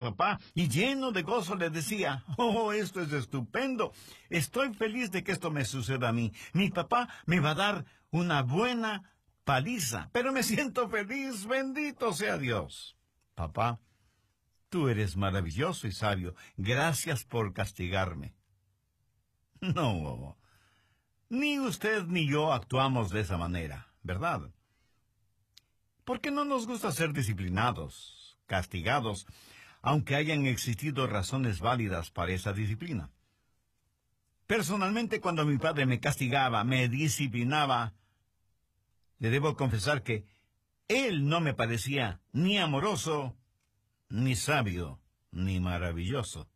papá y lleno de gozo le decía: «Oh, esto es estupendo. Estoy feliz de que esto me suceda a mí. Mi papá me va a dar una buena paliza, pero me siento feliz, bendito sea Dios». «Papá, tú eres maravilloso y sabio. Gracias por castigarme». No, ni usted ni yo actuamos de esa manera, ¿verdad? Porque no nos gusta ser disciplinados, castigados, aunque hayan existido razones válidas para esa disciplina. Personalmente, cuando mi padre me castigaba, me disciplinaba, le debo confesar que él no me parecía ni amoroso, ni sabio, ni maravilloso.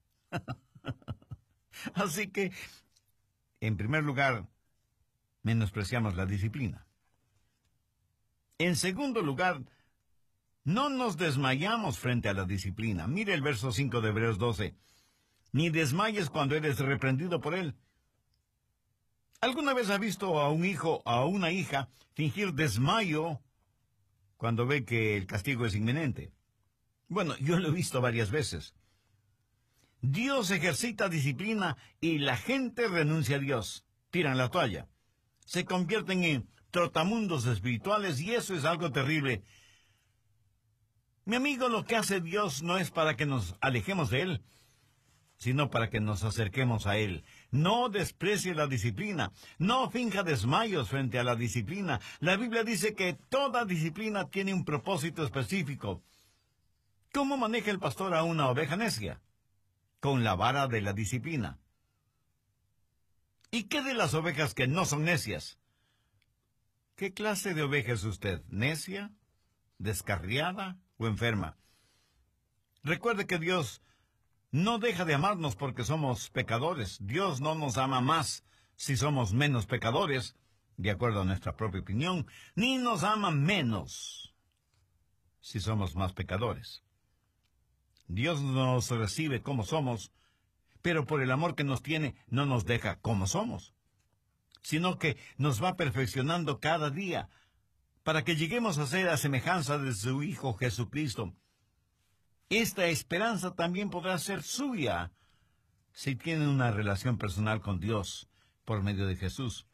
Así que, en primer lugar, menospreciamos la disciplina. En segundo lugar, no nos desmayamos frente a la disciplina. Mire el verso 5 de Hebreos 12. Ni desmayes cuando eres reprendido por él. ¿Alguna vez ha visto a un hijo o a una hija fingir desmayo cuando ve que el castigo es inminente? Bueno, yo lo he visto varias veces. Dios ejercita disciplina y la gente renuncia a Dios. Tiran la toalla. Se convierten en trotamundos espirituales y eso es algo terrible. Mi amigo, lo que hace Dios no es para que nos alejemos de Él, sino para que nos acerquemos a Él. No desprecie la disciplina. No finja desmayos frente a la disciplina. La Biblia dice que toda disciplina tiene un propósito específico. ¿Cómo maneja el pastor a una oveja necia? Con la vara de la disciplina. ¿Y qué de las ovejas que no son necias? ¿Qué clase de oveja es usted? ¿Necia? ¿Descarriada o enferma? Recuerde que Dios no deja de amarnos porque somos pecadores. Dios no nos ama más si somos menos pecadores, de acuerdo a nuestra propia opinión, ni nos ama menos si somos más pecadores. Dios nos recibe como somos, pero por el amor que nos tiene no nos deja como somos, sino que nos va perfeccionando cada día para que lleguemos a ser a semejanza de su Hijo Jesucristo. Esta esperanza también podrá ser suya si tiene una relación personal con Dios por medio de Jesús.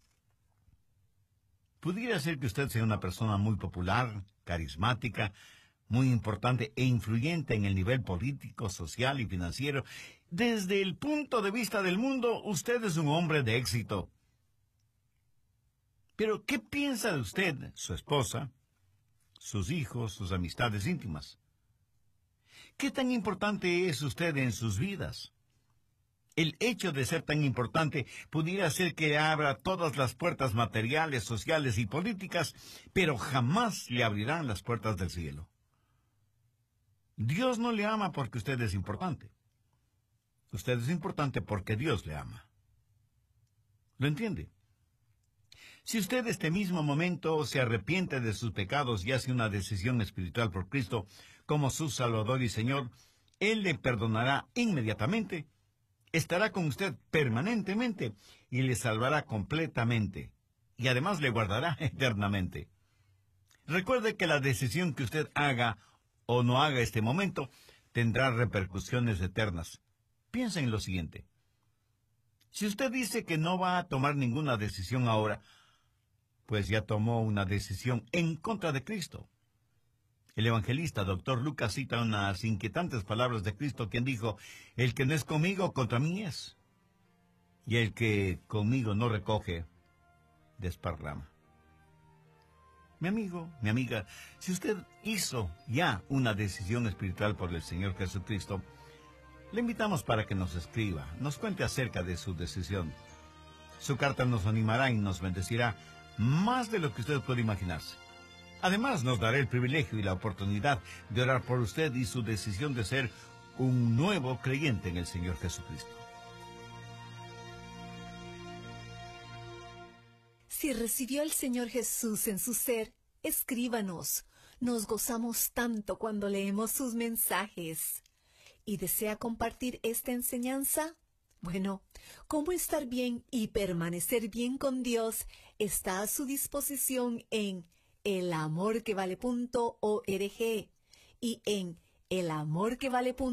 Pudiera ser que usted sea una persona muy popular, carismática, muy importante e influyente en el nivel político, social y financiero. Desde el punto de vista del mundo, usted es un hombre de éxito. Pero, ¿qué piensa de usted, su esposa, sus hijos, sus amistades íntimas? ¿Qué tan importante es usted en sus vidas? El hecho de ser tan importante pudiera ser que abra todas las puertas materiales, sociales y políticas, pero jamás le abrirán las puertas del cielo. Dios no le ama porque usted es importante. Usted es importante porque Dios le ama. ¿Lo entiende? Si usted este mismo momento se arrepiente de sus pecados y hace una decisión espiritual por Cristo como su Salvador y Señor, Él le perdonará inmediatamente, estará con usted permanentemente y le salvará completamente, y además le guardará eternamente. Recuerde que la decisión que usted haga o no haga este momento tendrá repercusiones eternas. Piensa en lo siguiente. Si usted dice que no va a tomar ninguna decisión ahora, pues ya tomó una decisión en contra de Cristo. El evangelista Dr. Lucas cita unas inquietantes palabras de Cristo, quien dijo: «El que no es conmigo, contra mí es. Y el que conmigo no recoge, desparrama». Mi amigo, mi amiga, si usted hizo ya una decisión espiritual por el Señor Jesucristo, le invitamos para que nos escriba, nos cuente acerca de su decisión. Su carta nos animará y nos bendecirá más de lo que usted puede imaginarse. Además, nos dará el privilegio y la oportunidad de orar por usted y su decisión de ser un nuevo creyente en el Señor Jesucristo. Si recibió al Señor Jesús en su ser, escríbanos. Nos gozamos tanto cuando leemos sus mensajes. ¿Y desea compartir esta enseñanza? Bueno, cómo estar bien y permanecer bien con Dios está a su disposición en elamorquevale.org y en elamorquevale.org